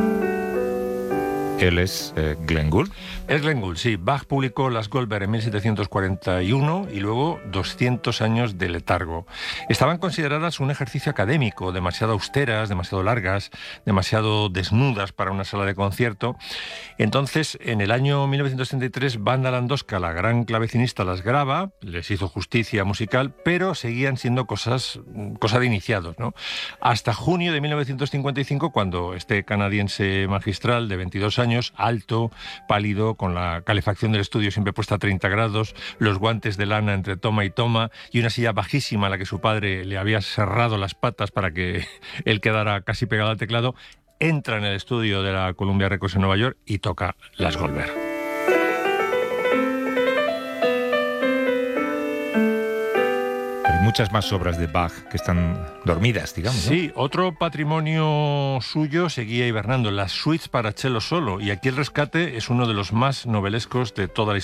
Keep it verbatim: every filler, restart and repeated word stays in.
Él es eh, Glenn Gould. Es Glenn Gould, sí. Bach publicó las Goldberg en mil setecientos cuarenta y uno y luego doscientos años de letargo. Estaban consideradas un ejercicio académico, demasiado austeras, demasiado largas, demasiado desnudas para una sala de concierto. Entonces, en el año mil novecientos setenta y tres, Wanda Landowska, la gran clavecinista, las graba, les hizo justicia musical, pero seguían siendo cosas, cosa de iniciados, ¿no? Hasta junio de mil novecientos cincuenta y cinco, cuando este canadiense magistral de veintidós años, alto, pálido, con la calefacción del estudio siempre puesta a treinta grados, los guantes de lana entre toma y toma y una silla bajísima a la que su padre le había cerrado las patas para que él quedara casi pegado al teclado, entra en el estudio de la Columbia Records en Nueva York y toca las Goldberg. Muchas más obras de Bach que están dormidas, digamos, ¿no? Sí, otro patrimonio suyo seguía hibernando, las suites para cello solo, y aquí el rescate es uno de los más novelescos de toda la historia.